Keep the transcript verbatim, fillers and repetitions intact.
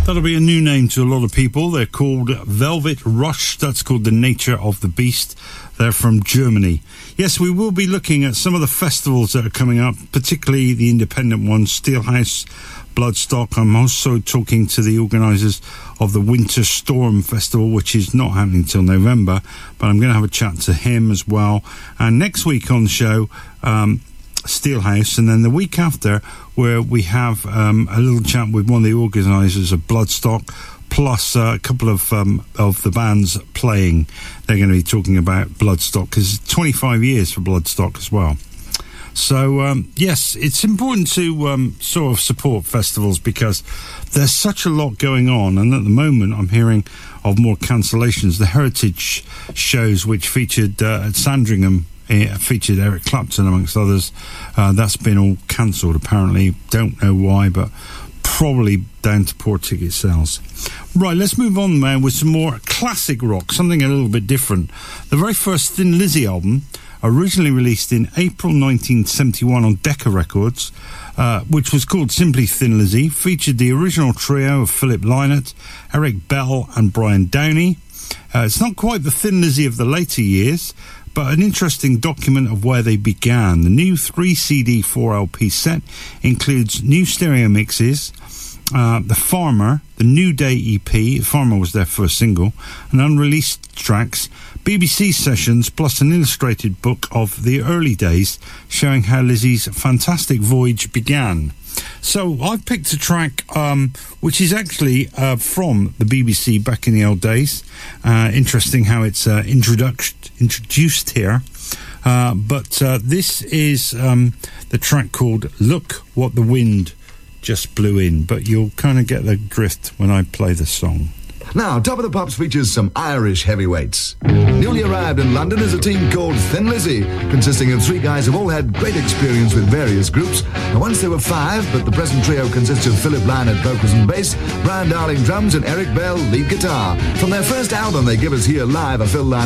That'll be a new name to a lot of people. They're called Velvet Rush. That's called The Nature of the Beast. They're from Germany. Yes, we will be looking at some of the festivals that are coming up, particularly the independent ones, Steelhouse, Bloodstock. I'm also talking to the organisers of the Winter Storm Festival, which is not happening till November, but I'm going to have a chat to him as well. And next week on the show, um, Steelhouse, and then the week after, where we have um, a little chat with one of the organisers of Bloodstock, plus uh, a couple of um, of the bands playing. They're going to be talking about Bloodstock, because it's twenty-five years for Bloodstock as well. So, um, yes, it's important to um, sort of support festivals, because there's such a lot going on, and at the moment I'm hearing of more cancellations. The Heritage shows, which featured uh, at Sandringham, it featured Eric Clapton amongst others, uh, that's been all cancelled apparently. Don't know why, but probably down to poor ticket sales. Right, let's move on, man, with some more classic rock, something a little bit different. The very first Thin Lizzy album, originally released in April nineteen seventy-one on Decca Records, uh, which was called simply Thin Lizzy, featured the original trio of Philip Lynott, Eric Bell and Brian Downey. Uh, it's not quite the Thin Lizzy of the later years, but an interesting document of where they began. The new three C D four L P set includes new stereo mixes, uh, The Farmer, the New Day E P, The Farmer was their first single, and unreleased tracks, B B C sessions, plus an illustrated book of the early days showing how Lizzy's fantastic voyage began. So I've picked a track um, which is actually uh, from the B B C back in the old days. Uh, interesting how it's uh, introduced introduced here. Uh, but uh, this is um, the track called Look What the Wind Just Blew In. But you'll kind of get the drift when I play the song. Now, Top of the Pops features some Irish heavyweights. Newly arrived in London is a team called Thin Lizzy, consisting of three guys who've all had great experience with various groups. Now, once there were five, but the present trio consists of Philip Lynott, vocals and bass, Brian Darling, drums, and Eric Bell, lead guitar. From their first album, they give us here live a Phil Lynott